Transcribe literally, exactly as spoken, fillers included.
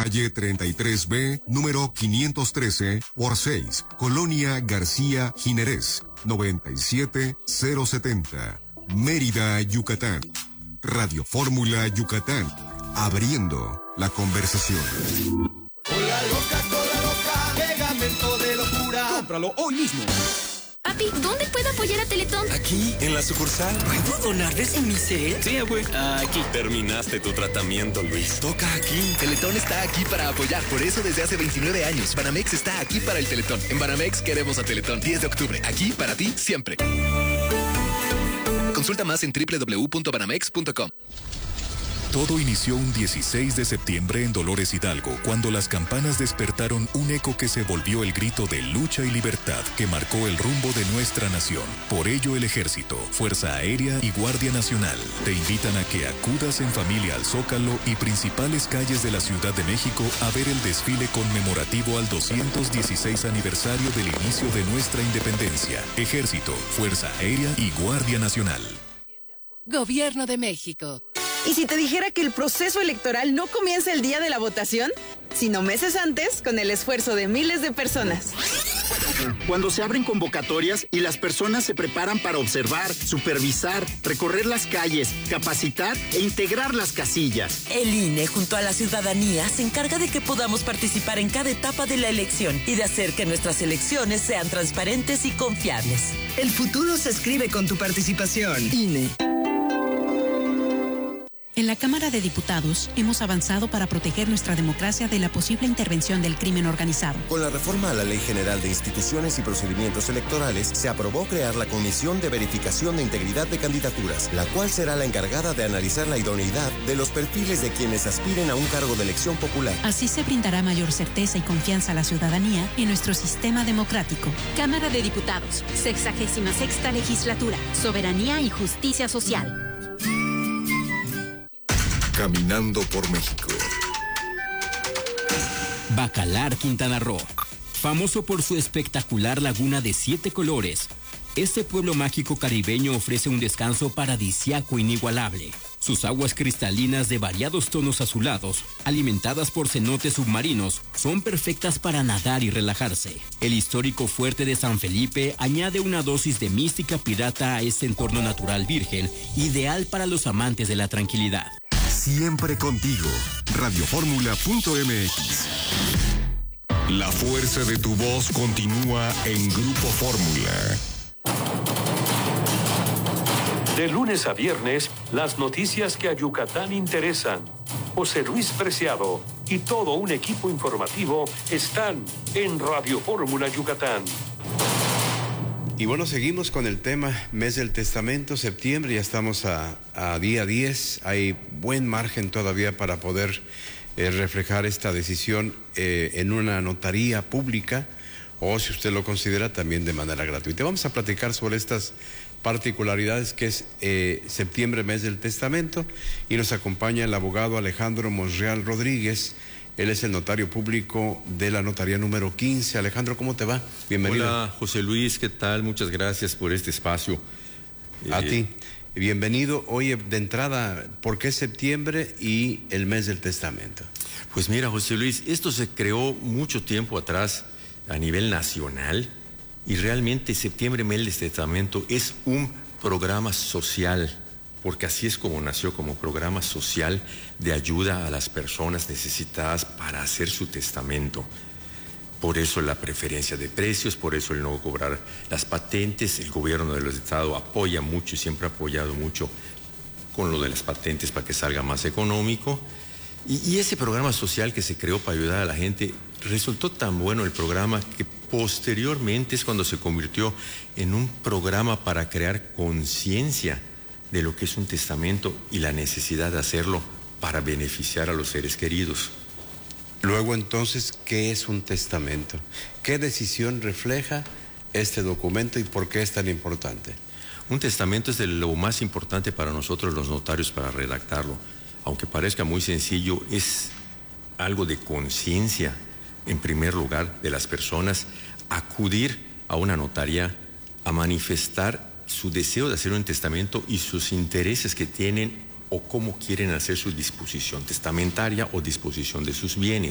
calle treinta y tres B, número quinientos trece, por seis, Colonia García Jiménez, noventa y siete cero setenta, Mérida, Yucatán. Radio Fórmula Yucatán, abriendo la conversación. Cola loca, cola loca, pegamento de locura. Cómpralo hoy mismo. Papi, ¿dónde puedo apoyar a Teletón? Aquí, en la sucursal. ¿Puedo donarles en mi cel? Sí, abue. Aquí. Terminaste tu tratamiento, Luis. Toca aquí. Teletón está aquí para apoyar. Por eso desde hace veintinueve años, Banamex está aquí para el Teletón. En Banamex queremos a Teletón. diez de octubre. Aquí para ti, siempre. Consulta más en doble u doble u doble u punto banamex punto com. Todo inició un dieciséis de septiembre en Dolores Hidalgo, cuando las campanas despertaron un eco que se volvió el grito de lucha y libertad que marcó el rumbo de nuestra nación. Por ello, el Ejército, Fuerza Aérea y Guardia Nacional te invitan a que acudas en familia al Zócalo y principales calles de la Ciudad de México a ver el desfile conmemorativo al doscientos dieciséis aniversario del inicio de nuestra independencia. Ejército, Fuerza Aérea y Guardia Nacional. Gobierno de México. ¿Y si te dijera que el proceso electoral no comienza el día de la votación, sino meses antes, con el esfuerzo de miles de personas? Cuando se abren convocatorias y las personas se preparan para observar, supervisar, recorrer las calles, capacitar e integrar las casillas. El I N E junto a la ciudadanía se encarga de que podamos participar en cada etapa de la elección y de hacer que nuestras elecciones sean transparentes y confiables. El futuro se escribe con tu participación. I N E. En la Cámara de Diputados hemos avanzado para proteger nuestra democracia de la posible intervención del crimen organizado. Con la reforma a la Ley General de Instituciones y Procedimientos Electorales, se aprobó crear la Comisión de Verificación de Integridad de Candidaturas, la cual será la encargada de analizar la idoneidad de los perfiles de quienes aspiren a un cargo de elección popular. Así se brindará mayor certeza y confianza a la ciudadanía en nuestro sistema democrático. Cámara de Diputados, sexagésima sexta legislatura, soberanía y justicia social. Caminando por México. Bacalar, Quintana Roo. Famoso por su espectacular laguna de siete colores, este pueblo mágico caribeño ofrece un descanso paradisíaco inigualable. Sus aguas cristalinas de variados tonos azulados, alimentadas por cenotes submarinos, son perfectas para nadar y relajarse. El histórico fuerte de San Felipe añade una dosis de mística pirata a este entorno natural virgen, ideal para los amantes de la tranquilidad. Siempre contigo. radio fórmula punto m x. La fuerza de tu voz continúa en Grupo Fórmula. De lunes a viernes, las noticias que a Yucatán interesan. José Luis Preciado y todo un equipo informativo están en Radio Fórmula Yucatán. Y bueno, seguimos con el tema Mes del Testamento, septiembre, ya estamos a, a día diez, hay buen margen todavía para poder eh, reflejar esta decisión eh, en una notaría pública o, si usted lo considera, también de manera gratuita. Vamos a platicar sobre estas particularidades que es eh, septiembre, Mes del Testamento, y nos acompaña el abogado Alejandro Monreal Rodríguez. Él es el notario público de la notaría número quince. Alejandro, ¿cómo te va? Bienvenido. Hola, José Luis, ¿qué tal? Muchas gracias por este espacio. A eh... ti. Bienvenido. Oye, de entrada, ¿por qué septiembre y el Mes del Testamento? Pues mira, José Luis, esto se creó mucho tiempo atrás a nivel nacional y realmente septiembre, Mes del Testamento, es un programa social, porque así es como nació, como programa social de ayuda a las personas necesitadas para hacer su testamento. Por eso la preferencia de precios, por eso el no cobrar las patentes. El gobierno del estado apoya mucho y siempre ha apoyado mucho con lo de las patentes para que salga más económico. Y, y ese programa social que se creó para ayudar a la gente, resultó tan bueno el programa que posteriormente es cuando se convirtió en un programa para crear conciencia de lo que es un testamento y la necesidad de hacerlo para beneficiar a los seres queridos. Luego, entonces, ¿qué es un testamento? ¿Qué decisión refleja este documento y por qué es tan importante? Un testamento es de lo más importante para nosotros los notarios para redactarlo. Aunque parezca muy sencillo, es algo de conciencia, en primer lugar, de las personas, acudir a una notaría a manifestar su deseo de hacer un testamento y sus intereses que tienen o cómo quieren hacer su disposición testamentaria o disposición de sus bienes.